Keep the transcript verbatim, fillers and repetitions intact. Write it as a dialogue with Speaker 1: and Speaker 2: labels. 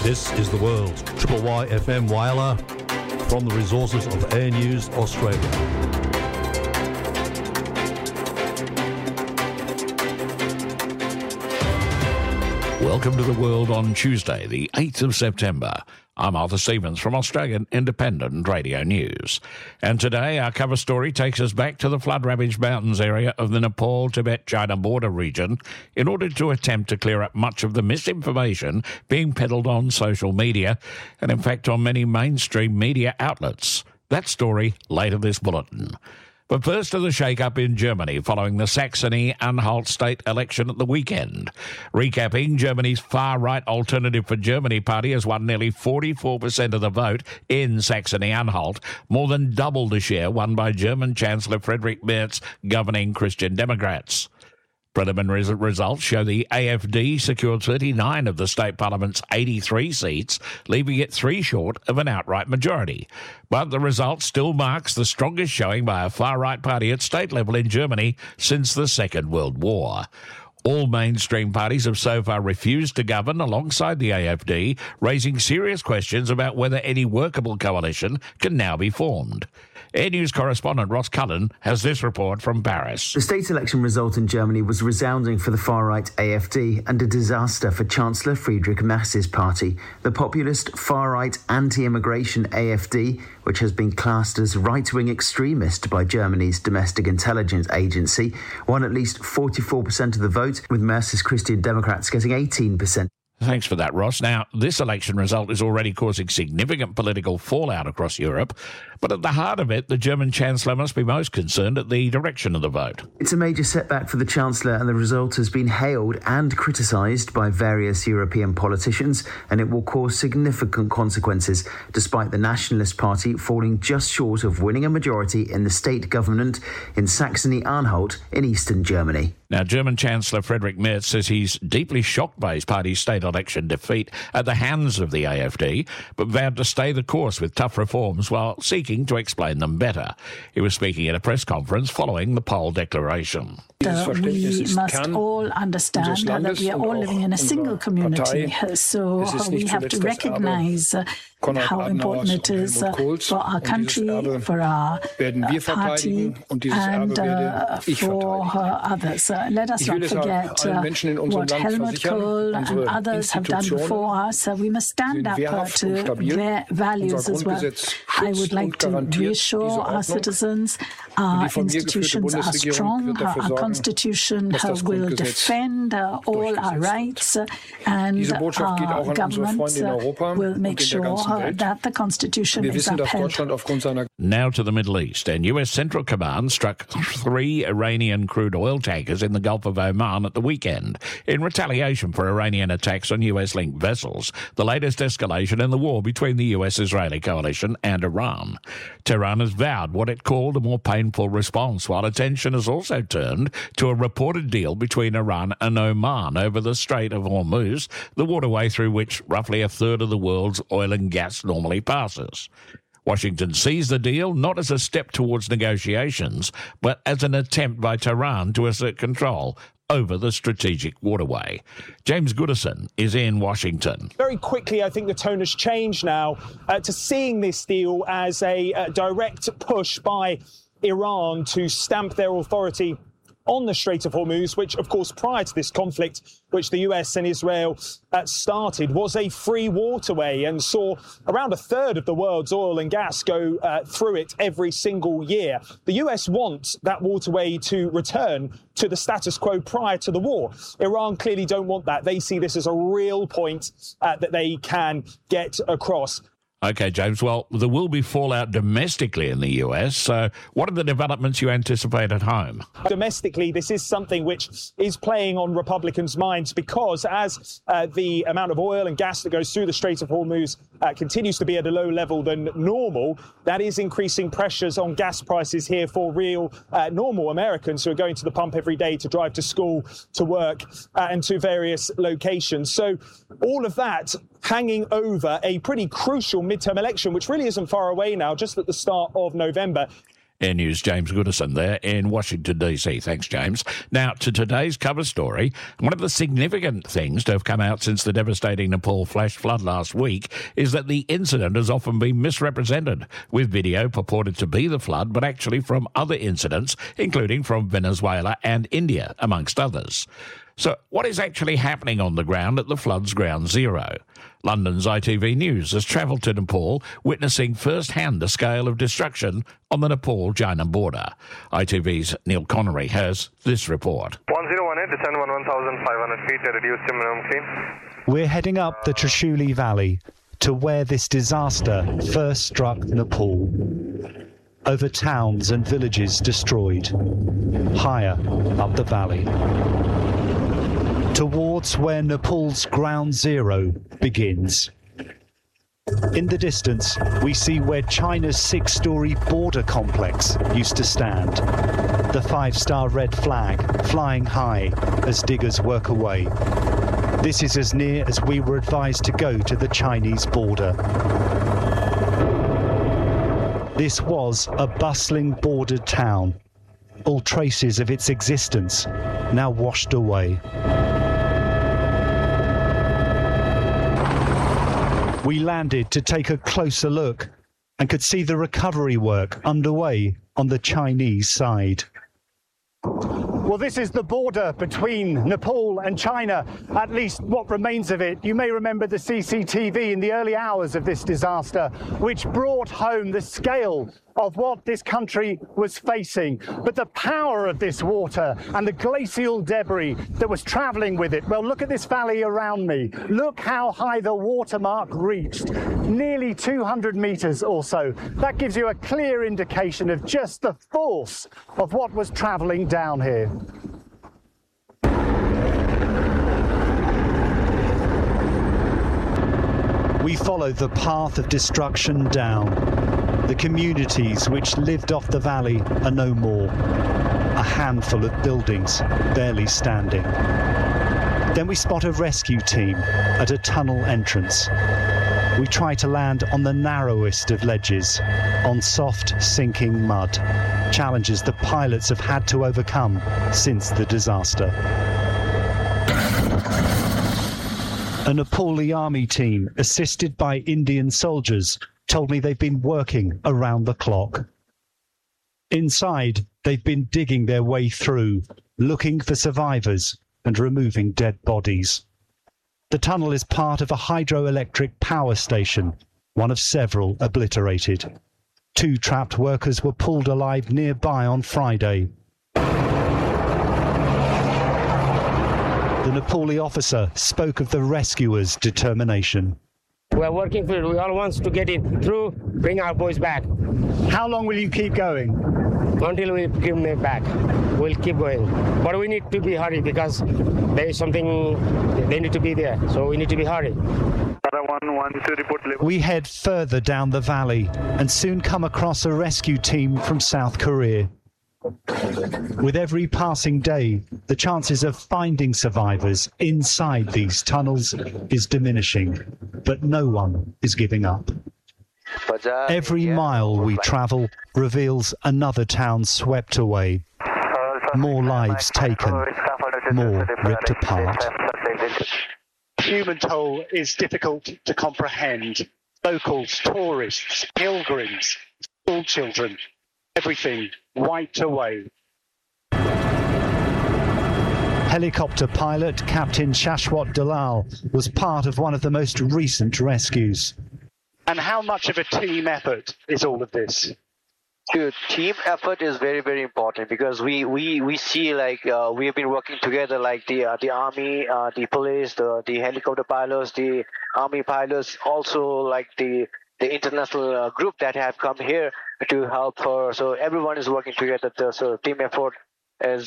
Speaker 1: This is The World. Triple Y F M Whyalla from the resources of Air News Australia.
Speaker 2: Welcome to The World on Tuesday, the eighth of September. I'm Arthur Stevens from Australian Independent Radio News. And today our cover story takes us back to the flood-ravaged mountains area of the Nepal-Tibet-China border region in order to attempt to clear up much of the misinformation being peddled on social media and, in fact, on many mainstream media outlets. That story later this bulletin. But first to the shake-up in Germany following the Saxony-Anhalt state election at the weekend. Recapping, Germany's far-right Alternative for Germany party has won nearly forty-four percent of the vote in Saxony-Anhalt, more than double the share won by German Chancellor Friedrich Merz's governing Christian Democrats. Preliminary results show the A F D secured thirty-nine of the state parliament's eighty-three seats, leaving it three short of an outright majority. But the result still marks the strongest showing by a far-right party at state level in Germany since the Second World War. All mainstream parties have so far refused to govern alongside the A F D, raising serious questions about whether any workable coalition can now be formed. Air News correspondent Ross Cullen has this report from Paris.
Speaker 3: The state election result in Germany was resounding for the far-right A F D and a disaster for Chancellor Friedrich Merz's party. The populist, far-right, anti-immigration A F D, which has been classed as right-wing extremist by Germany's domestic intelligence agency, won at least forty-four percent of the vote, with Merz's Christian Democrats getting eighteen percent.
Speaker 2: Thanks for that, Ross. Now, this election result is already causing significant political fallout across Europe, but at the heart of it, the German Chancellor must be most concerned at the direction of the vote.
Speaker 3: It's a major setback for the Chancellor, and the result has been hailed and criticised by various European politicians, and it will cause significant consequences, despite the Nationalist Party falling just short of winning a majority in the state government in Saxony-Anhalt in eastern Germany.
Speaker 2: Now, German Chancellor Friedrich Merz says he's deeply shocked by his party's state election defeat at the hands of the A F D, but vowed to stay the course with tough reforms while seeking to explain them better. He was speaking at a press conference following the poll declaration.
Speaker 4: Uh, we must all understand that we are all living in a single community, so we have to recognize uh, how important it is uh, for our country, for our uh, party, and uh, for uh, others. Uh, let us not forget uh, what Helmut Kohl and others have done before us. Uh, we must stand up uh, to their values as well. I would like to reassure our citizens our institutions are strong, our Constitution uh, will defend uh, all our rights, uh, and our government uh, will make sure uh, that the Constitution is upheld.
Speaker 2: Now to the Middle East, and U S Central Command struck three Iranian crude oil tankers in the Gulf of Oman at the weekend in retaliation for Iranian attacks on U S-linked vessels, the latest escalation in the war between the U S-Israeli coalition and Iran. Tehran has vowed what it called a more painful response, while attention has also turned to a reported deal between Iran and Oman over the Strait of Hormuz, the waterway through which roughly a third of the world's oil and gas normally passes. Washington sees the deal not as a step towards negotiations, but as an attempt by Tehran to assert control over the strategic waterway. James Goodison is in Washington.
Speaker 5: Very quickly, I think the tone has changed now uh, to seeing this deal as a uh, direct push by Iran to stamp their authority on the Strait of Hormuz, which, of course, prior to this conflict, which the U S and Israel uh, started, was a free waterway and saw around a third of the world's oil and gas go uh, through it every single year. The U S wants that waterway to return to the status quo prior to the war. Iran clearly don't want that. They see this as a real point uh, that they can get across.
Speaker 2: OK, James, well, there will be fallout domestically in the U S, so what are the developments you anticipate at home?
Speaker 5: Domestically, this is something which is playing on Republicans' minds because as uh, the amount of oil and gas that goes through the Strait of Hormuz uh, continues to be at a low level than normal, that is increasing pressures on gas prices here for real uh, normal Americans who are going to the pump every day to drive to school, to work, uh, and to various locations. So all of that hanging over a pretty crucial midterm election, which really isn't far away now, just at the start of November.
Speaker 2: Air News' James Goodison there in Washington, D C. Thanks, James. Now, to today's cover story, one of the significant things to have come out since the devastating Nepal flash flood last week is that the incident has often been misrepresented, with video purported to be the flood, but actually from other incidents, including from Venezuela and India, amongst others. So what is actually happening on the ground at the flood's ground zero? London's I T V News has travelled to Nepal, witnessing firsthand the scale of destruction on the Nepal-China border. I T V's Neil Connery has this report.
Speaker 6: one zero one eight, descend one thousand five hundred feet, reduced to minimum clean.
Speaker 7: We're heading up the Trishuli Valley to where this disaster first struck Nepal. Over towns and villages destroyed, higher up the valley. Towards where Nepal's ground zero begins. In the distance, we see where China's six-story border complex used to stand. The five-star red flag flying high as diggers work away. This is as near as we were advised to go to the Chinese border. This was a bustling bordered town. All traces of its existence now washed away. We landed to take a closer look and could see the recovery work underway on the Chinese side.
Speaker 8: Well, this is the border between Nepal and China, at least what remains of it. You may remember the C C T V in the early hours of this disaster, which brought home the scale of what this country was facing. But the power of this water and the glacial debris that was travelling with it, well, look at this valley around me. Look how high the watermark reached, nearly two hundred metres or so. That gives you a clear indication of just the force of what was travelling down here.
Speaker 7: We follow the path of destruction down. The communities which lived off the valley are no more. A handful of buildings barely standing. Then we spot a rescue team at a tunnel entrance. We try to land on the narrowest of ledges, on soft, sinking mud. Challenges the pilots have had to overcome since the disaster. A Nepali army team, assisted by Indian soldiers, told me they've been working around the clock. Inside, they've been digging their way through, looking for survivors and removing dead bodies. The tunnel is part of a hydroelectric power station, one of several obliterated. Two trapped workers were pulled alive nearby on Friday. The Nepali officer spoke of the rescuers' determination.
Speaker 9: We are working for it. We all want to get in through, bring our boys back.
Speaker 8: How long will you keep going?
Speaker 9: Until we give them back. We'll keep going. But we need to be hurry because there is something, they need to be there. So we need to be hurry.
Speaker 7: We head further down the valley and soon come across a rescue team from South Korea. With every passing day, the chances of finding survivors inside these tunnels is diminishing, but no one is giving up. Every mile we travel reveals another town swept away, more lives taken, more ripped apart.
Speaker 8: Human toll is difficult to comprehend. Locals, tourists, pilgrims, school children, everything wiped away.
Speaker 7: Helicopter pilot Captain Shashwat Dalal was part of one of the most recent rescues.
Speaker 8: And how much of a team effort is all of this?
Speaker 10: Dude, team effort is very, very important because we we, we see like uh, we have been working together, like the uh, the army, uh, the police, the the helicopter pilots, the army pilots, also like the the international uh, group that have come here to help her. So everyone is working together. So team effort is